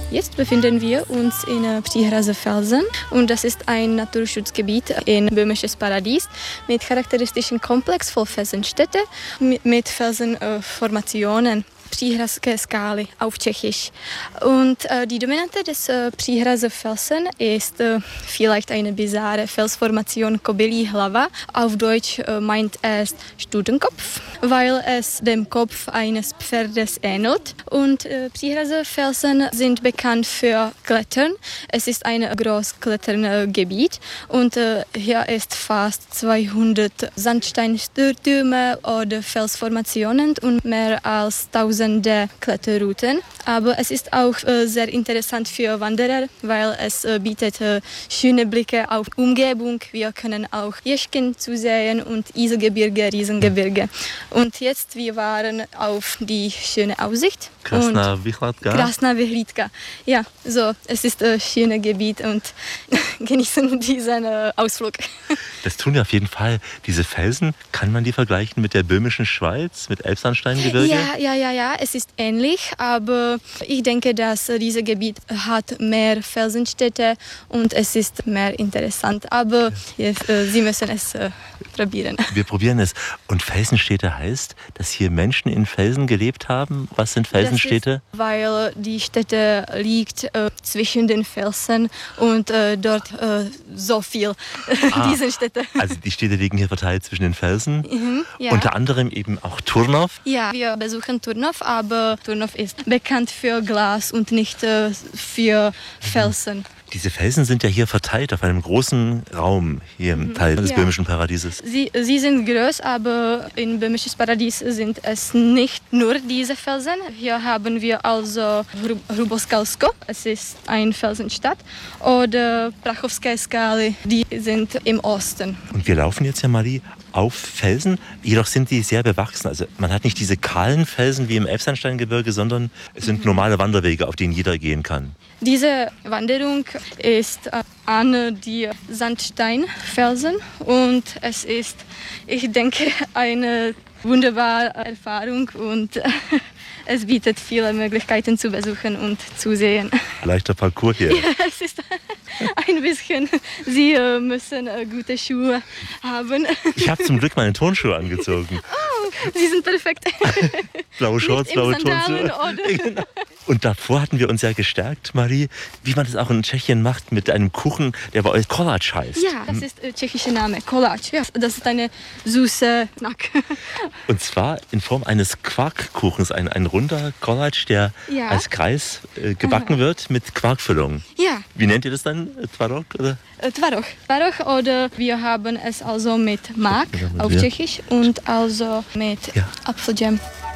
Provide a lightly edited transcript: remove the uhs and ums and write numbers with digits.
Jetzt befinden wir uns in Příhraze Felsen und das ist ein Naturschutzgebiet in Böhmisches Paradies mit charakteristischen Komplex voll Felsenstädte mit Felsenformationen. Příhrazské skály auf Tschechisch. Und die Dominante des Příhraze Felsen ist vielleicht eine bizarre Felsformation Kobylí hlava. Auf Deutsch meint es Stutenkopf, weil es dem Kopf eines Pferdes ähnelt. Und Příhraze Felsen sind bekannt für Klettern. Es ist ein Großkletterngebiet und hier ist fast 200 Sandsteinstürme oder Felsformationen und mehr als 1000 Kletterrouten. Aber es ist auch sehr interessant für Wanderer, weil es bietet schöne Blicke auf Umgebung. Wir können auch Jeschken zusehen und Iselgebirge, Riesengebirge. Und jetzt wir waren auf die schöne Aussicht. Krasná Vyhliadka. Krasná Vyhliadka. Ja, so, es ist ein schönes Gebiet und genießen diesen Ausflug. Das tun wir auf jeden Fall. Diese Felsen, kann man die vergleichen mit der böhmischen Schweiz, mit Elbsandsteingebirge? Ja, es ist ähnlich, aber ich denke, dass dieses Gebiet hat mehr Felsenstädte und es ist mehr interessant. Aber jetzt, Sie müssen es probieren. Wir probieren es. Und Felsenstädte heißt, dass hier Menschen in Felsen gelebt haben? Was sind Felsenstädte? Das ist, weil die Stätte liegt zwischen den Felsen und dort so viel diese Städte. Also die Städte liegen hier verteilt zwischen den Felsen. Ja. Unter anderem eben auch Turnov. Ja, wir besuchen Turnov, aber Turnov ist bekannt für Glas und nicht für Felsen. Diese Felsen sind ja hier verteilt auf einem großen Raum hier im Teil des Böhmischen Paradieses. Sie sind groß, aber in Böhmisches Paradies sind es nicht nur diese Felsen. Hier haben wir also Hruboskalsko, es ist eine Felsenstadt, oder Prachovské Skaly, die sind im Osten. Und wir laufen jetzt ja, Marie, auf Felsen, jedoch sind die sehr bewachsen. Also man hat nicht diese kahlen Felsen wie im Elbsandsteingebirge, sondern es sind normale Wanderwege, auf denen jeder gehen kann. Diese Wanderung ist an die Sandsteinfelsen und es ist, ich denke, eine wunderbare Erfahrung und es bietet viele Möglichkeiten zu besuchen und zu sehen. Leichter Parcours hier. Ja, es ist ein bisschen, Sie müssen gute Schuhe haben. Ich habe zum Glück meine Turnschuhe angezogen. Oh, Sie sind perfekt. Blaue Shorts, blaue Turnschuhe. Genau. Und davor hatten wir uns ja gestärkt, Marie, wie man das auch in Tschechien macht, mit einem Kuchen, der bei euch Koláč heißt. Ja, das ist der tschechische Name, Koláč. Ja, das ist eine süße Snack. Und zwar in Form eines Quarkkuchens, ein runder Koláč, der als Kreis gebacken wird mit Quarkfüllung. Ja. Wie nennt ihr das dann? Tvarog? Oder? Tvarog oder wir haben es also mit Mak auf Tschechisch und also mit Apfeljam.